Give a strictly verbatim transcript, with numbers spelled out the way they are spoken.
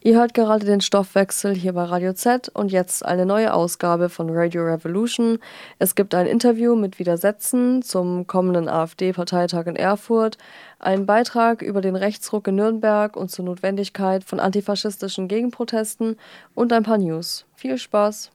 Ihr hört gerade den Stoffwechsel hier bei Radio Z und jetzt eine neue Ausgabe von Radio Revolution. Es gibt ein Interview mit Widersätzen zum kommenden AfD-Parteitag in Erfurt, einen Beitrag über den Rechtsruck in Nürnberg und zur Notwendigkeit von antifaschistischen Gegenprotesten und ein paar News. Viel Spaß!